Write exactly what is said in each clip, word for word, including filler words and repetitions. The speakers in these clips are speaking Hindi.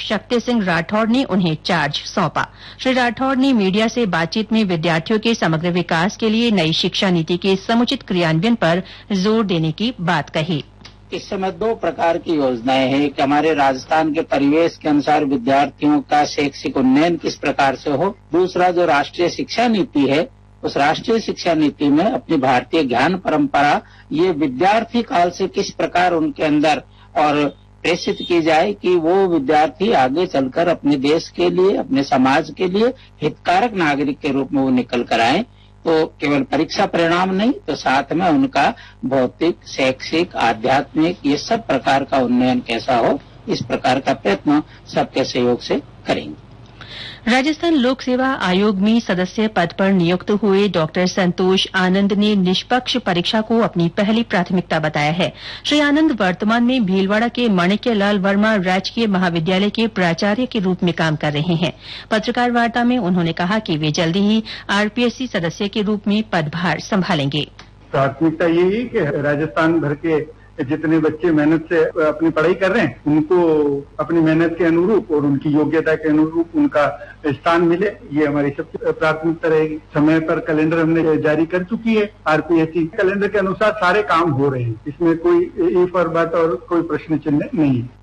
शक्ति सिंह राठौड़ ने उन्हें चार्ज सौंपा। श्री राठौड़ ने मीडिया से बातचीत में विद्यार्थियों के समग्र विकास के लिए नई शिक्षा नीति के समुचित क्रियान्वयन पर जोर देने की बात कही। इस समय दो प्रकार की योजनाएं हैं कि हमारे राजस्थान के परिवेश के अनुसार विद्यार्थियों का शैक्षिक उन्नयन किस प्रकार से हो। दूसरा जो राष्ट्रीय शिक्षा नीति है, उस राष्ट्रीय शिक्षा नीति में अपनी भारतीय ज्ञान परंपरा ये विद्यार्थी काल से किस प्रकार उनके अंदर और प्रेषित की जाए कि वो विद्यार्थी आगे चलकर अपने देश के लिए, अपने समाज के लिए हितकारक नागरिक के रूप में वो निकल कर आए। तो केवल परीक्षा परिणाम नहीं, तो साथ में उनका भौतिक, शैक्षिक, आध्यात्मिक ये सब प्रकार का उन्नयन कैसा हो, इस प्रकार का प्रयत्न सबके सहयोग से करेंगे। राजस्थान लोक सेवा आयोग में सदस्य पद पर नियुक्त हुए डॉक्टर संतोष आनंद ने निष्पक्ष परीक्षा को अपनी पहली प्राथमिकता बताया है। श्री आनंद वर्तमान में भीलवाड़ा के माणिक्यलाल वर्मा राजकीय महाविद्यालय के प्राचार्य के रूप में काम कर रहे हैं। पत्रकार वार्ता में उन्होंने कहा कि वे जल्दी ही आरपीएससी सदस्य के रूप में पदभार संभालेंगे। प्राथमिकता यही कि राजस्थान भर के जितने बच्चे मेहनत से अपनी पढ़ाई कर रहे हैं उनको अपनी मेहनत के अनुरूप और उनकी योग्यता के अनुरूप उनका स्थान मिले, ये हमारी सबसे प्राथमिकता रहेगी। समय पर कैलेंडर हमने जारी कर चुकी है। आरपीएससी कैलेंडर के अनुसार सारे काम हो रहे हैं, इसमें कोई इफ और बट और कोई प्रश्न चिन्ह नहीं है।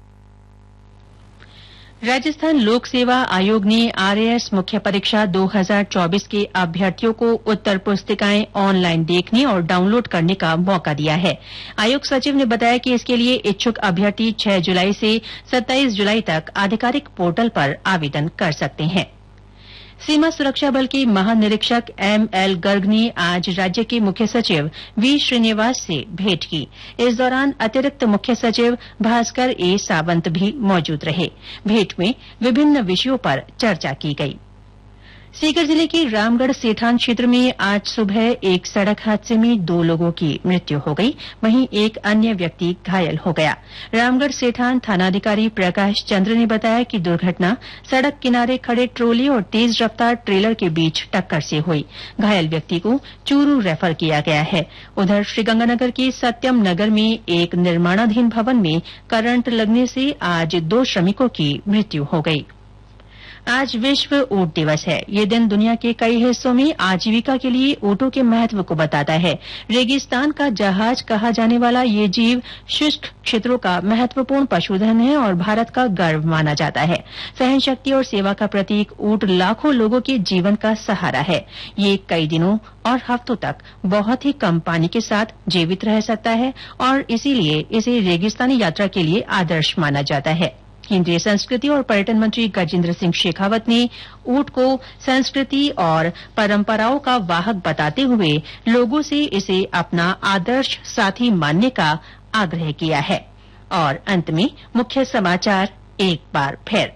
राजस्थान लोक सेवा आयोग ने आरएएस मुख्य परीक्षा दो हज़ार चौबीस के अभ्यर्थियों को उत्तर पुस्तिकाएं ऑनलाइन देखने और डाउनलोड करने का मौका दिया है। आयोग सचिव ने बताया कि इसके लिए इच्छुक अभ्यर्थी छह जुलाई से सत्ताईस जुलाई तक आधिकारिक पोर्टल पर आवेदन कर सकते हैं। सीमा सुरक्षा बल के महानिरीक्षक एम एल गर्ग ने आज राज्य के मुख्य सचिव वी श्रीनिवास से भेंट की। इस दौरान अतिरिक्त मुख्य सचिव भास्कर ए सावंत भी मौजूद रहे। भेंट में विभिन्न विषयों पर चर्चा की गई। सीकर जिले के रामगढ़ सेठान क्षेत्र में आज सुबह एक सड़क हादसे में दो लोगों की मृत्यु हो गई, वहीं एक अन्य व्यक्ति घायल हो गया। रामगढ़ सेठान थानाधिकारी प्रकाश चंद्र ने बताया कि दुर्घटना सड़क किनारे खड़े ट्रोली और तेज रफ्तार ट्रेलर के बीच टक्कर से हुई। घायल व्यक्ति को चूरू रेफर किया गया है। उधर श्रीगंगानगर के सत्यम नगर में एक निर्माणाधीन भवन में करंट लगने से आज दो श्रमिकों की मृत्यु हो गई। आज विश्व ऊंट दिवस है। ये दिन दुनिया के कई हिस्सों में आजीविका के लिए ऊंटों के महत्व को बताता है। रेगिस्तान का जहाज कहा जाने वाला ये जीव शुष्क क्षेत्रों का महत्वपूर्ण पशुधन है और भारत का गर्व माना जाता है। सहनशक्ति और सेवा का प्रतीक ऊंट लाखों लोगों के जीवन का सहारा है। ये कई दिनों और हफ्तों तक बहुत ही कम पानी के साथ जीवित रह सकता है और इसीलिए इसे रेगिस्तानी यात्रा के लिए आदर्श माना जाता है। केंद्रीय संस्कृति और पर्यटन मंत्री गजेंद्र सिंह शेखावत ने ऊंट को संस्कृति और परंपराओं का वाहक बताते हुए लोगों से इसे अपना आदर्श साथी मानने का आग्रह किया है। और अंत में मुख्य समाचार एक बार फिर।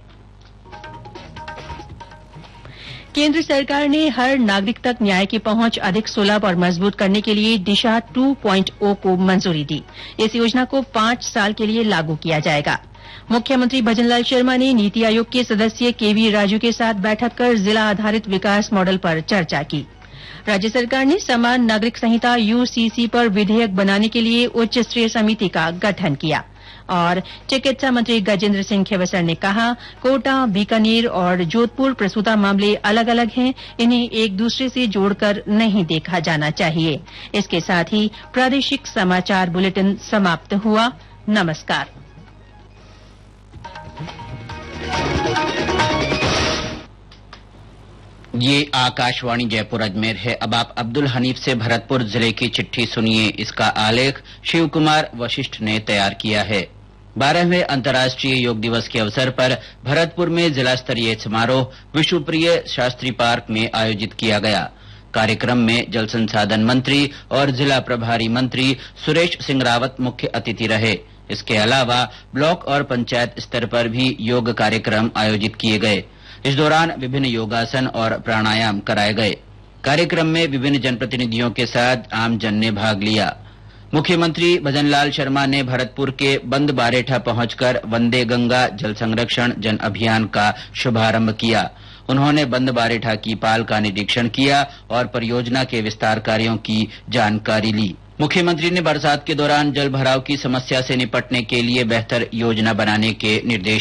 केंद्र सरकार ने हर नागरिक तक न्याय की पहुंच अधिक सुलभ और मजबूत करने के लिए दिशा टू पॉइंट ओ को मंजूरी दी। इस योजना को पांच साल के लिए लागू किया जाएगा। मुख्यमंत्री भजनलाल शर्मा ने नीति आयोग के सदस्य केवी राजू के साथ बैठक कर जिला आधारित विकास मॉडल पर चर्चा की। राज्य सरकार ने समान नागरिक संहिता यूसीसी पर विधेयक बनाने के लिए उच्च स्तरीय समिति का गठन किया। और चिकित्सा मंत्री गजेंद्र सिंह खेवसर ने कहा, कोटा, बीकानेर और जोधपुर प्रसूता मामले अलग अलग हैं, इन्हें एक दूसरे से जोड़कर नहीं देखा जाना चाहिए। इसके साथ ही प्रादेशिक समाचार बुलेटिन समाप्त हुआ। नमस्कार। ये आकाशवाणी जयपुर अजमेर है। अब आप अब्दुल हनीफ से भरतपुर जिले की चिट्ठी सुनिए। इसका आलेख शिव कुमार वशिष्ठ ने तैयार किया है। बारहवें अंतर्राष्ट्रीय योग दिवस के अवसर पर भरतपुर में जिला स्तरीय समारोह विश्वप्रिय शास्त्री पार्क में आयोजित किया गया। कार्यक्रम में जल संसाधन मंत्री और जिला प्रभारी मंत्री सुरेश सिंह रावत मुख्य अतिथि रहे। इसके अलावा ब्लॉक और पंचायत स्तर पर भी योग कार्यक्रम आयोजित किए गए। इस दौरान विभिन्न योगासन और प्राणायाम कराए गए। कार्यक्रम में विभिन्न जनप्रतिनिधियों के साथ आमजन ने भाग लिया। मुख्यमंत्री भजनलाल शर्मा ने भरतपुर के बंद बारेठा पहुंचकर वंदे गंगा जल संरक्षण जन अभियान का शुभारंभ किया। उन्होंने बंद बारेठा की पाल का निरीक्षण किया और परियोजना के विस्तार कार्यों की जानकारी ली। मुख्यमंत्री ने बरसात के दौरान जल भराव की समस्या से निपटने के लिए बेहतर योजना बनाने के निर्देश